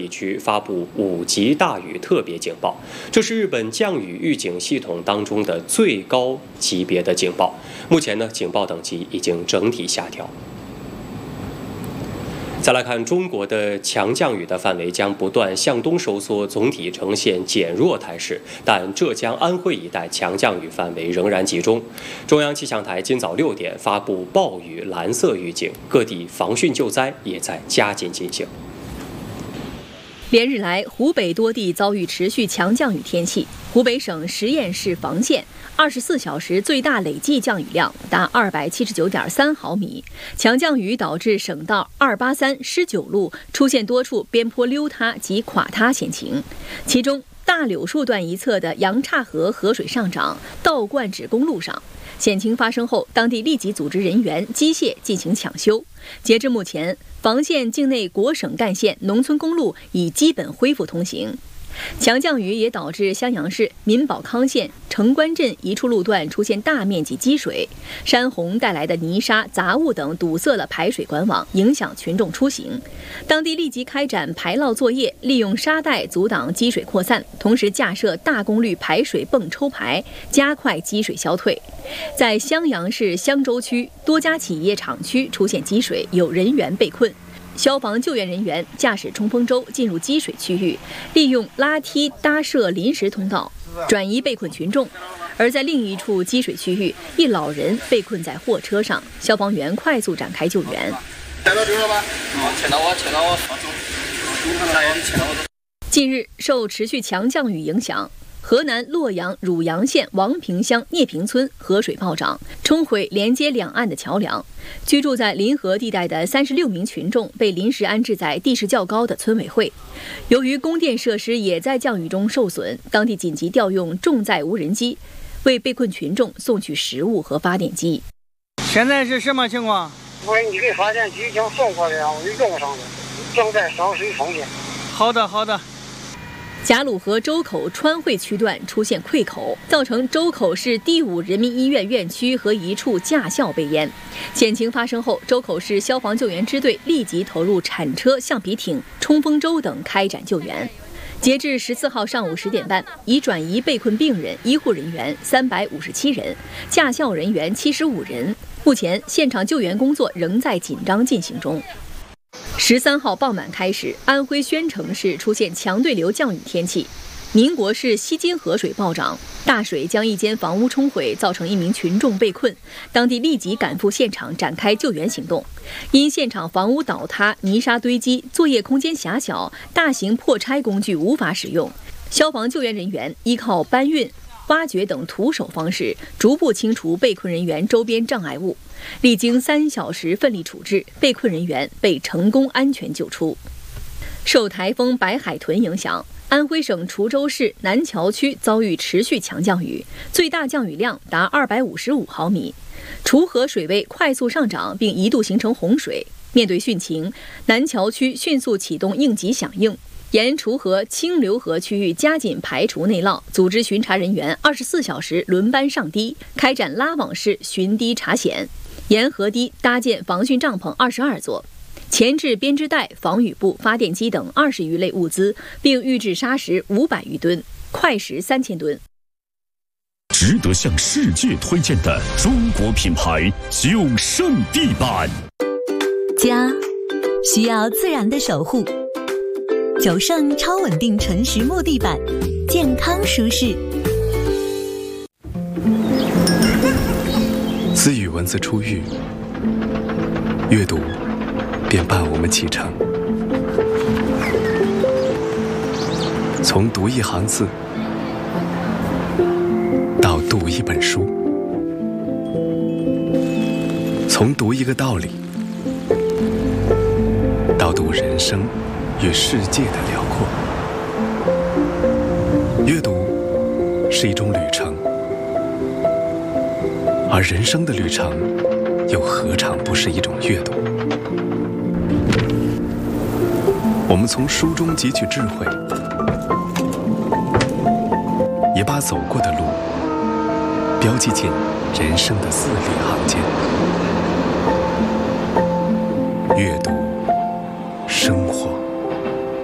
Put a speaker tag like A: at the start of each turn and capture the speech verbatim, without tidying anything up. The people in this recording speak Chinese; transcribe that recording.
A: 地区发布五级大雨特别警报，这是日本降雨预警系统当中的最高级别的警报。目前呢，警报等级已经整体下调。再来看中国的强降雨的范围将不断向东收缩，总体呈现减弱态势，但浙江、安徽一带强降雨范围仍然集中。中央气象台今早六点发布暴雨蓝色预警，各地防汛救灾也在加紧进行。
B: 连日来，湖北多地遭遇持续强降雨天气。湖北省十堰市房县二十四小时最大累计降雨量达二百七十九点三毫米，强降雨导致省道二八三施九路出现多处边坡溜塌及垮塌险情，其中大柳树段一侧的杨岔河河水上涨，倒灌至公路上。险情发生后，当地立即组织人员、机械进行抢修。截至目前，房县境内国省干线、农村公路已基本恢复通行。强降雨也导致襄阳市民保康县城关镇一处路段出现大面积积水，山洪带来的泥沙、杂物等堵塞了排水管网，影响群众出行。当地立即开展排涝作业，利用沙袋阻挡积水扩散，同时架设大功率排水泵抽排，加快积水消退。在襄阳市襄州区，多家企业厂区出现积水，有人员被困。消防救援人员驾驶冲锋舟进入积水区域，利用拉梯搭设临时通道，转移被困群众。而在另一处积水区域，一老人被困在货车上，消防员快速展开救援。
C: 牵到这了吧？牵到我，牵到我。
B: 近日，受持续强降雨影响，河南洛阳汝阳县王坪乡聂坪村河水暴涨，冲毁连接两岸的桥梁。居住在临河地带的三十六名群众被临时安置在地势较高的村委会。由于供电设施也在降雨中受损，当地紧急调用重载无人机，为被困群众送去食物和发电机。
D: 现在是什么情况？
E: 我你给发电机已经送过来了，我就用上了，正在烧水封电。
D: 好的，好的。
B: 贾鲁河周口川汇区段出现溃口，造成周口市第五人民医院院区和一处驾校被淹。险情发生后，周口市消防救援支队立即投入铲车、橡皮艇、冲锋舟等开展救援。截至十四号上午十点半，已转移被困病人、医护人员三百五十七人，驾校人员七十五人。目前，现场救援工作仍在紧张进行中。十三号傍晚开始，安徽宣城市出现强对流降雨天气。民国市西津河水暴涨，大水将一间房屋冲毁，造成一名群众被困。当地立即赶赴现场展开救援行动。因现场房屋倒塌、泥沙堆积、作业空间狭小，大型破拆工具无法使用，消防救援人员依靠搬运、挖掘等徒手方式，逐步清除被困人员周边障碍物。历经三小时奋力处置，被困人员被成功安全救出。受台风白海豚影响，安徽省滁州市南桥区遭遇持续强降雨，最大降雨量达二百五十五毫米。滁河水位快速上涨，并一度形成洪水。面对汛情，南桥区迅速启动应急响应，沿滁河清流河区域加紧排除内涝，组织巡查人员二十四小时轮班上堤，开展拉网式巡堤查险。沿河堤搭建防汛帐篷二十二座，前置编织袋、防雨布、发电机等二十余类物资，并预制砂石五百余吨、快石三千吨。
F: 值得向世界推荐的中国品牌九胜地板。
G: 家需要自然的守护，九胜超稳定纯实木地板，健康舒适。
H: 自与文字初遇，阅读便伴我们启程。从读一行字到读一本书，从读一个道理到读人生与世界的辽阔。阅读是一种旅程，而人生的旅程又何尝不是一种阅读？我们从书中汲取智慧，也把走过的路标记进人生的字里行间。阅读，生活。